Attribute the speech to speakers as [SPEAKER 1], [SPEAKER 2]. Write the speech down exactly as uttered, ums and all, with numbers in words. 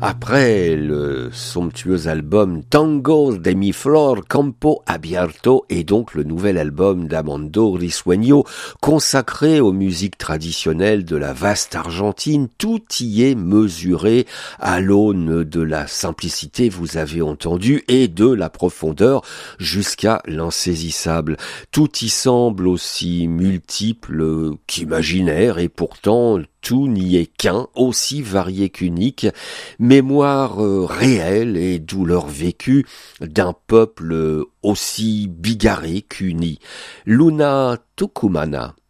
[SPEAKER 1] Après le somptueux album Tango de mi flor campo abierto et donc le nouvel album d'Amando Risueño consacré aux musiques traditionnelles de la vaste Argentine, tout y est mesuré à l'aune de la simplicité, vous avez entendu, et de la profondeur jusqu'à l'insaisissable. Tout y semble aussi multiple qu'imaginaire et pourtant tout n'y est qu'un, aussi varié qu'unique, mémoire euh, réelle et douleur vécue d'un peuple aussi bigarré qu'uni. Luna Tucumana.